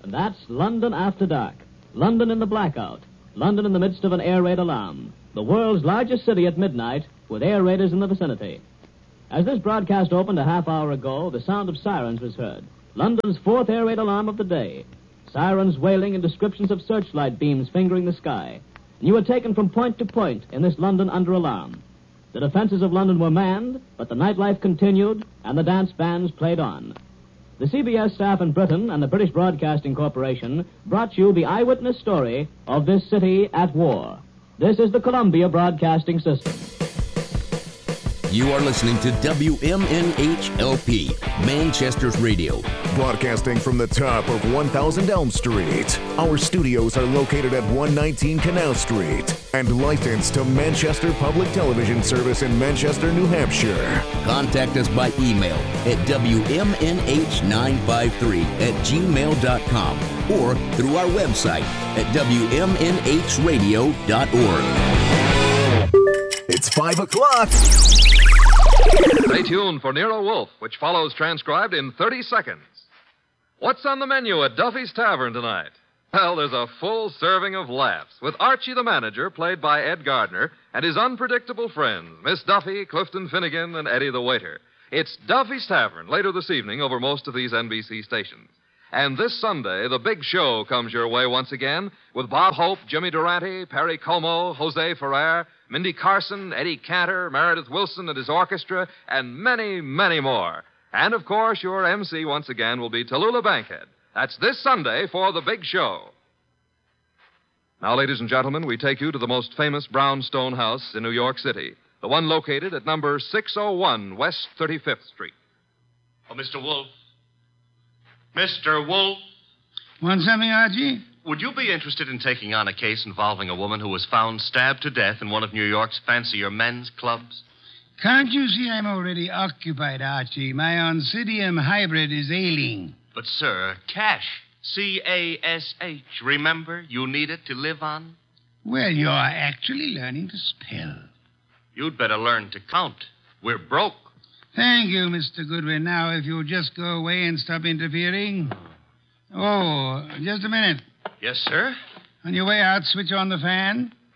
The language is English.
And that's London After Dark. London in the blackout. London in the midst of an air raid alarm. The world's largest city at midnight with air raiders in the vicinity. As this broadcast opened a half hour ago, the sound of sirens was heard. London's fourth air raid alarm of the day. Sirens wailing and descriptions of searchlight beams fingering the sky. And you were taken from point to point in this London under alarm. The defenses of London were manned, but the nightlife continued, and the dance bands played on. The CBS staff in Britain and the British Broadcasting Corporation brought you the eyewitness story of this city at war. This is the Columbia Broadcasting System. You are listening to WMNH-LP, Manchester's radio. Broadcasting from the top of 1000 Elm Street. Our studios are located at 119 Canal Street and licensed to Manchester Public Television Service in Manchester, New Hampshire. Contact us by email at WMNH953@gmail.com or through our website at WMNHradio.org. It's 5 o'clock. Stay tuned for Nero Wolfe, which follows transcribed in 30 seconds. What's on the menu at Duffy's Tavern tonight? Well, there's a full serving of laughs with Archie the manager, played by Ed Gardner, and his unpredictable friends, Miss Duffy, Clifton Finnegan, and Eddie the waiter. It's Duffy's Tavern later this evening over most of these NBC stations. And this Sunday, the big show comes your way once again with Bob Hope, Jimmy Durante, Perry Como, Jose Ferrer, Mindy Carson, Eddie Cantor, Meredith Wilson and his orchestra, and many, many more. And, of course, your MC once again will be Tallulah Bankhead. That's this Sunday for the big show. Now, ladies and gentlemen, we take you to the most famous brownstone house in New York City, the one located at number 601 West 35th Street. Oh, Mr. Wolfe. Mr. Wolfe. Want something, Archie? Would you be interested in taking on a case involving a woman who was found stabbed to death in one of New York's fancier men's clubs? Can't you see I'm already occupied, Archie? My Oncidium hybrid is ailing. But, sir, cash. C-A-S-H. Remember, you need it to live on. Well, you're actually learning to spell. You'd better learn to count. We're broke. Thank you, Mr. Goodwin. Now, if you'll just go away and stop interfering. Oh, just a minute. Yes, sir? On your way out, switch on the fan.